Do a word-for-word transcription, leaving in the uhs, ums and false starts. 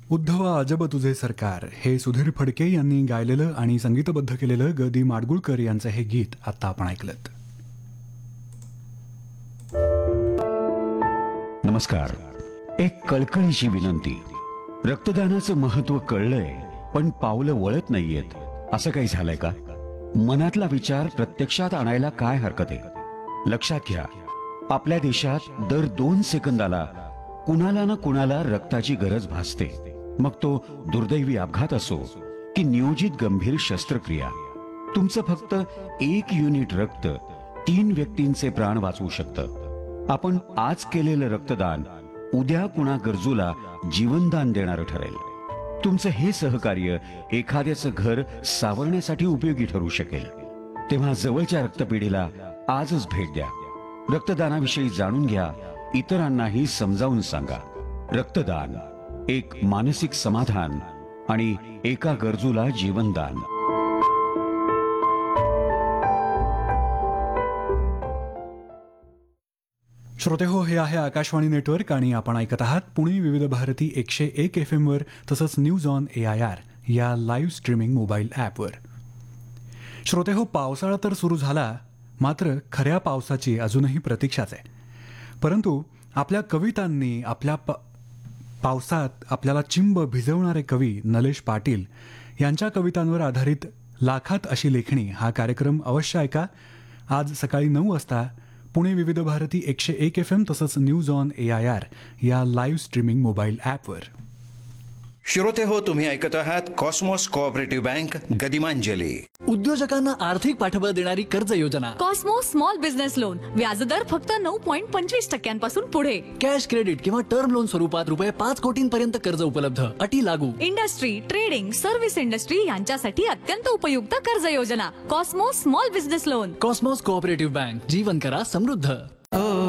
उद्धवा अजब तुझे सरकार हे सुधीर फडके यांनी गायलेलं आणि संगीतबद्ध केलेलं ग दी माडगुळकर यांचं हे गीत आता आपण ऐकलंत. नमस्कार. एक कळकळीची विनंती. रक्तदानाचं महत्व कळलंय पण पावलं वळत नाहीयेत. असं काही झालंय का? मनातला विचार प्रत्यक्षात आणायला काय हरकत आहे? लक्षात घ्या, आपल्या देशात दर दोन सेकंदाला कुणाला ना कुणाला रक्ताची गरज भासते. मग तो दुर्दैवी अपघात असो की नियोजित गंभीर शस्त्रक्रिया. तुमचं फक्त एक युनिट रक्त तीन व्यक्तींचे प्राण वाचवू शकतं. आपण आज केलेलं रक्तदान उद्या कुणा गरजूला जीवनदान देणारं ठरेल. तुमचं हे सहकार्य एखाद्याचं घर सावरण्यासाठी उपयोगी ठरू शकेल. तेव्हा जवळच्या रक्तपेढीला आजच भेट द्या. रक्तदानाविषयी जाणून घ्या, इतरांनाही समजावून सांगा. रक्तदान एक मानसिक समाधान आणि एका गरजूला जीवनदान. श्रोते हो, हे आहे आकाशवाणी नेटवर्क आणि आपण ऐकत आहात पुणे विविध भारती एकशे एक एफ एम वर तसंच news on A I R या लाईव्ह स्ट्रीमिंग मोबाईल ॲपवर. श्रोते हो, पावसाळा तर सुरू झाला, मात्र खऱ्या पावसाची अजूनही प्रतीक्षाच आहे. परंतु आपल्या कवितांनी आपल्या प पावसात आपल्याला चिंब भिजवणारे कवी नलेश पाटील यांच्या कवितांवर आधारित लाखात अशी लेखणी हा कार्यक्रम अवश्य ऐका. आज सकाळी नऊ वाजता पुणे विविध भारती एकशे एक एफ एम तसंच news on A I R या लाईव्ह स्ट्रीमिंग मोबाईल ॲपवर. श्रोते हो, तुम्ही ऐकत आहात कॉस्मॉस कोऑपरेटिव्ह बँक गदिमांजली. उद्योजकांना आर्थिक पाठबळ देणारी कर्ज योजना कॉस्मोस स्मॉल बिझनेस लोन. व्याजदर फक्त नऊ पॉईंट पंचवीस टक्क्यांपासून पुढे. कॅश क्रेडिट किंवा टर्म लोन स्वरूपात रुपये पाच कोटींपर्यंत कर्ज उपलब्ध. अटी लागू. इंडस्ट्री, ट्रेडिंग, सर्व्हिस इंडस्ट्री यांच्यासाठी अत्यंत उपयुक्त कर्ज योजना. Cosmos small business loan. Cosmos cooperative bank. जीवन करा समृद्ध.